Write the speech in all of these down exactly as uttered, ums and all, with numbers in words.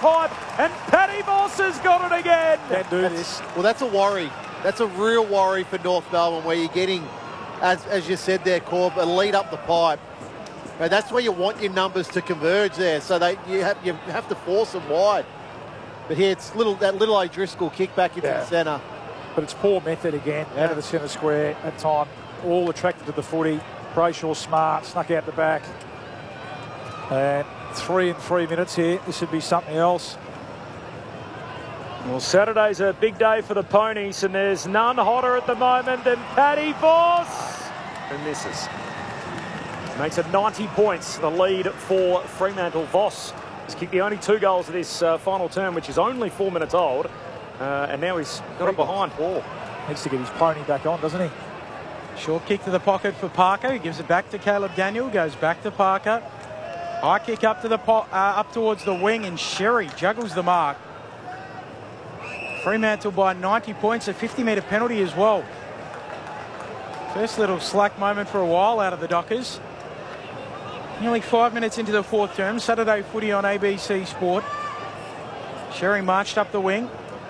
pipe, and Paddy Voss has got it again. Can do That's, this. well, that's a worry. That's a real worry for North Melbourne, where you're getting, as, as you said there, Corb, a lead up the pipe. And that's where you want your numbers to converge there, so they you have you have to force them wide. But here it's little that little O'Driscoll kick back into Yeah. the centre. But it's poor method again, Yeah. out of the centre square at time. All attracted to the footy. Brayshaw smart, snuck out the back. And three and three minutes here. This would be something else. Well, Saturday's a big day for the Ponies, and there's none hotter at the moment than Paddy Voss. Who misses. Makes it ninety points, the lead for Fremantle. Voss has kicked the only two goals of this uh, final term, which is only four minutes old. Uh, and now he's got it behind four. Needs to get his pony back on, doesn't he? Short kick to the pocket for Parker. He gives it back to Caleb Daniel. Goes back to Parker. High kick up to the po uh, up towards the wing, and Sherry juggles the mark. Fremantle by ninety points, a fifty metre penalty as well. First little slack moment for a while out of the Dockers. Nearly five minutes into the fourth term. Saturday footy on A B C Sport. Sherry marched up the wing.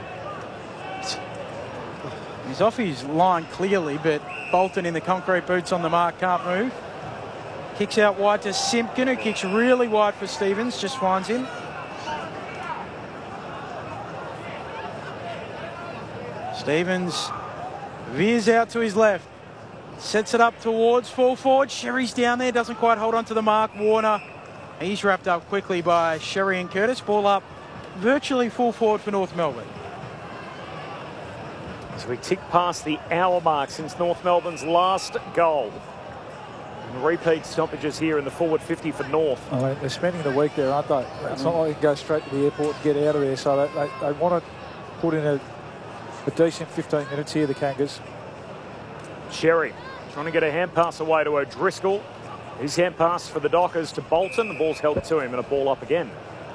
He's off his line clearly, but Bolton in the concrete boots on the mark can't move. Kicks out wide to Simpkin, who kicks really wide for Stevens, just finds him. Stevens veers out to his left. Sets it up towards full forward. Sherry's down there, doesn't quite hold on to the mark. Warner, he's wrapped up quickly by Sherry and Curtis. Ball up virtually full forward for North Melbourne. So we tick past the hour mark since North Melbourne's last goal. And repeat stoppages here in the forward fifty for North. I mean, they're spending the week there, aren't they? It's not like you can go straight to the airport and get out of there. So they, they, they want to put in a, a decent fifteen minutes here, the Kangas. Sherry trying to get a hand pass away to O'Driscoll. His hand pass for the Dockers to Bolton. The ball's held to him and a ball up again.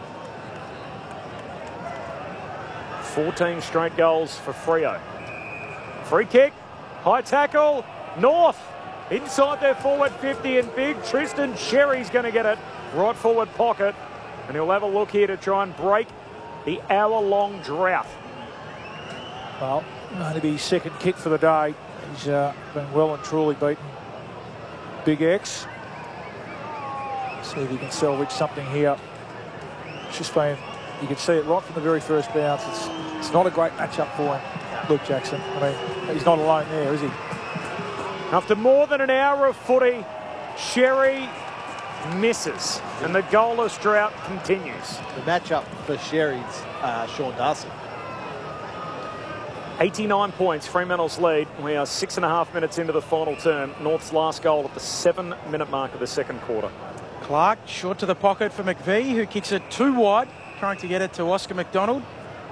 fourteen straight goals for Freo. Free kick, high tackle, North inside their forward fifty, and big Tristan Sherry's going to get it right forward pocket, and he'll have a look here to try and break the hour-long drought. Well, only be his second kick for the day. He's uh, been well and truly beaten Big X. See if he can salvage something here. It's just been, you can see it right from the very first bounce. It's, it's not a great matchup for him, Luke Jackson. I mean, he's not alone there, is he? After more than an hour of footy, Sherry misses, and the goalless drought continues. The matchup for Sherry's uh, Sean Darcy. eighty-nine points, Fremantle's lead. We are six and a half minutes into the final term. North's last goal at the seven-minute mark of the second quarter. Clark short to the pocket for McVee, who kicks it too wide, trying to get it to Oscar McDonald.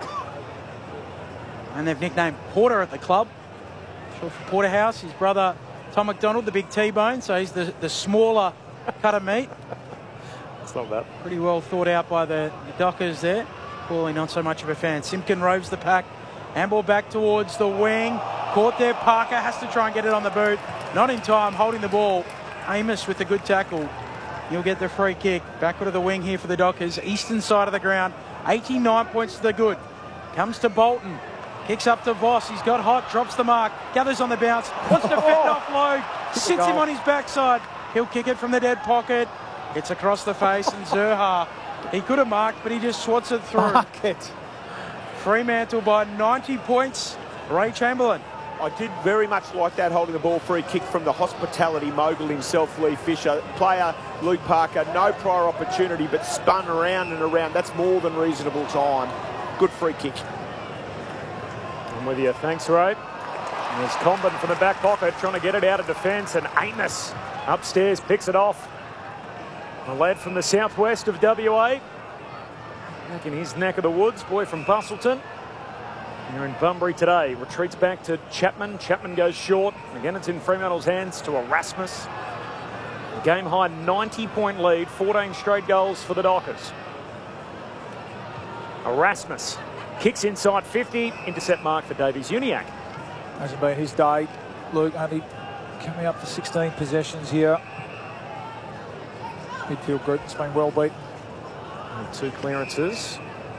And they've nicknamed Porter at the club. Short for Porterhouse, his brother Tom McDonald, the big T-bone, so he's the, the smaller cut of meat. It's not bad. Pretty well thought out by the, the Dockers there. Paulie not so much of a fan. Simpkin roves the pack. Handball back towards the wing. Caught there, Parker has to try and get it on the boot. Not in time, holding the ball. Amos with a good tackle. He'll get the free kick. Backward of the wing here for the Dockers. Eastern side of the ground. eighty-nine points to the good. Comes to Bolton. Kicks up to Voss. He's got hot. Drops the mark. Gathers on the bounce. Wants to fend offload. Sits him on his backside. He'll kick it from the dead pocket. It's across the face, and Zerha, he could have marked, but he just swats it through. Mark it. Fremantle by ninety points. Ray Chamberlain. I did very much like that holding the ball free kick from the hospitality mogul himself, Lee Fisher. Player Luke Parker, no prior opportunity, but spun around and around. That's more than reasonable time. Good free kick. I'm with you. Thanks, Ray. And there's Comben from the back pocket trying to get it out of defence, and Amos upstairs picks it off. A lad from the southwest of W A. Back in his neck of the woods, boy from Bustleton. Here in Bunbury today. Retreats back to Chapman. Chapman goes short. Again, it's in Fremantle's hands to Erasmus. Game high ninety point lead. fourteen straight goals for the Dockers. Erasmus kicks inside fifty. Intercept mark for Davies Uniacke. Hasn't been his day. Luke only coming up for sixteen possessions here. Midfield group has been well beaten. And two clearances.